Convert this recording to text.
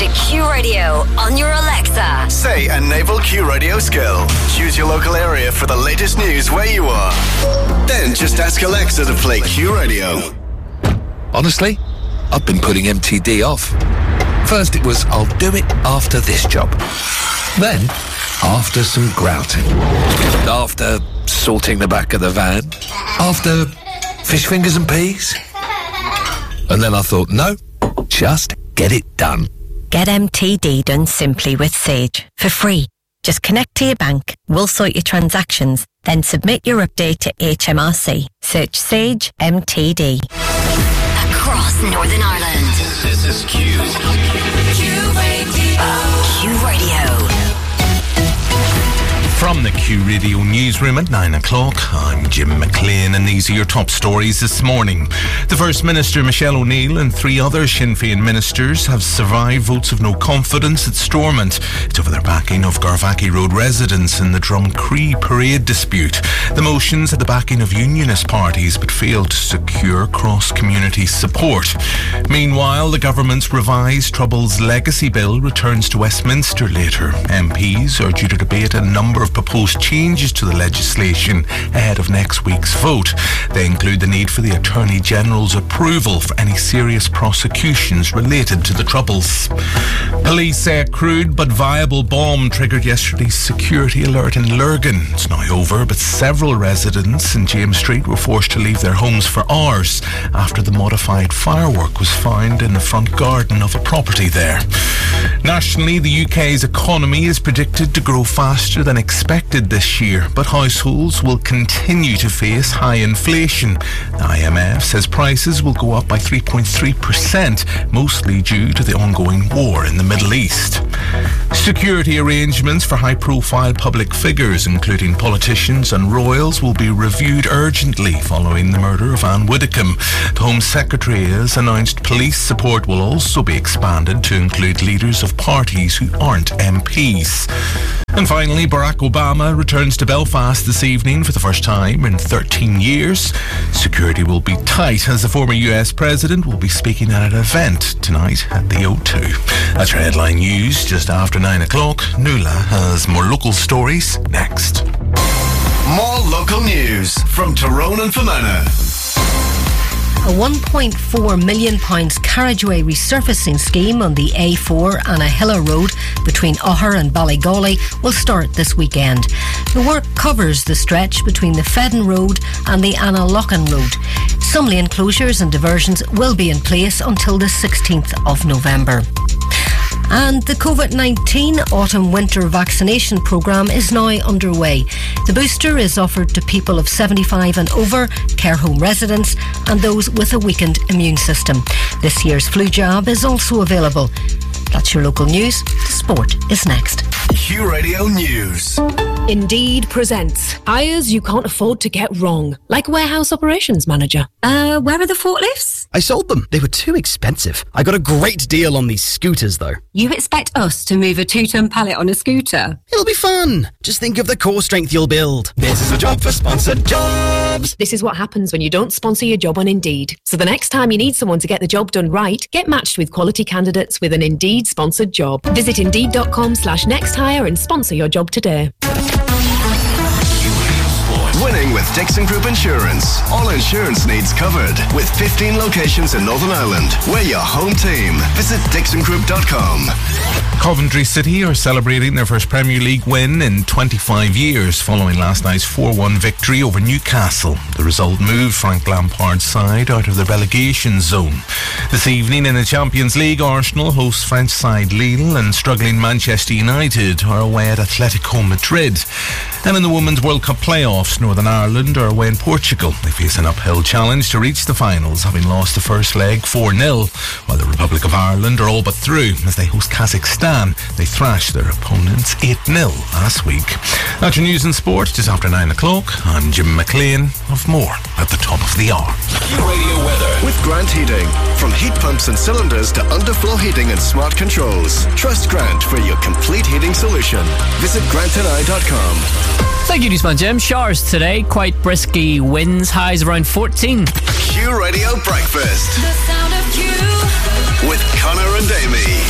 to Q Radio on your Alexa. Say Enable Q Radio skill. Choose your local area for the latest news where you are. Then just ask Alexa to play Q Radio. Honestly, I've been putting MTD off. First it was, I'll do it after this job. Then, after some grouting. After sorting the back of the van. After fish fingers and peas. And then I thought, no, just get it done. Get MTD done simply with Sage for free. Just connect to your bank, we'll sort your transactions, then submit your update to HMRC. Search Sage MTD. Across Northern Ireland. This is Q. Q Radio. Q Radio. From the Q Radio newsroom at 9 o'clock, I'm Jim McLean and these are your top stories this morning. The First Minister Michelle O'Neill and 3 other Sinn Féin ministers have survived votes of no confidence at Stormont. It's over their backing of Garvaghy Road residents in the Drumcree parade dispute. The motions had the backing of unionist parties but failed to secure cross-community support. Meanwhile, the government's revised Troubles Legacy Bill returns to Westminster later. MPs are due to debate a number of proposed changes to the legislation ahead of next week's vote. They include the need for the Attorney General's approval for any serious prosecutions related to the Troubles. Police say a crude but viable bomb triggered yesterday's security alert in Lurgan. It's now over, but several residents in James Street were forced to leave their homes for hours after the modified firework was found in the front garden of a property there. Nationally, the UK's economy is predicted to grow faster than expected this year, but households will continue to face high inflation. The IMF says prices will go up by 3.3%, mostly due to the ongoing war in the Middle East. Security arrangements for high-profile public figures, including politicians and royals, will be reviewed urgently following the murder of Anne Widdecombe. The Home Secretary has announced police support will also be expanded to include leaders of parties who aren't MPs. And finally, Barack Obama returns to Belfast this evening for the first time in 13 years. Security will be tight as the former US president will be speaking at an event tonight at the O2. That's your headline news just after 9 o'clock. Nuala has more local stories next. More local news from Tyrone and Fermanagh. A £1.4 million carriageway resurfacing scheme on the A4 Annahilla Road between Oher and Ballygawley will start this weekend. The work covers the stretch between the Fedden Road and the Annaloughan Road. Some lane closures and diversions will be in place until the 16th of November. And the COVID-19 autumn-winter vaccination programme is now underway. The booster is offered to people of 75 and over, care home residents and those with a weakened immune system. This year's flu jab is also available. That's your local news. Sport is next. Q Radio News. Indeed presents hires you can't afford to get wrong, like warehouse operations manager. Where are the forklifts? I sold them. They were too expensive. I got a great deal on these scooters, though. You expect us to move a 2-ton pallet on a scooter? It'll be fun. Just think of the core strength you'll build. This is a job for Sponsored Jobs. This is what happens when you don't sponsor your job on Indeed. So the next time you need someone to get the job done right, get matched with quality candidates with an Indeed sponsored job. Visit Indeed.com/nexthire and sponsor your job today. Winning with Dixon Group Insurance. All insurance needs covered. With 15 locations in Northern Ireland. We're your home team. Visit dixongroup.com. Coventry City are celebrating their first Premier League win in 25 years following last night's 4-1 victory over Newcastle. The result moved Frank Lampard's side out of the relegation zone. This evening in the Champions League, Arsenal hosts French side Lille and struggling Manchester United are away at Atletico Madrid. And in the Women's World Cup playoffs, Northern Ireland are away in Portugal. They face an uphill challenge to reach the finals, having lost the first leg 4-0, while the Republic of Ireland are all but through as they host Kazakhstan. They thrashed their opponents 8-0 last week. That's your news and sport just after 9 o'clock. I'm Jim McLean. Of more at the top of the hour. Radio weather with Grant Heating. From heat pumps and cylinders to underfloor heating and smart controls. Trust Grant for your complete heating solution. Visit grantandI.com. Thank you, Newsman Jim. Showers today, quite brisky winds, highs around 14. Q Radio Breakfast. The sound of Q. With Connor and Amy.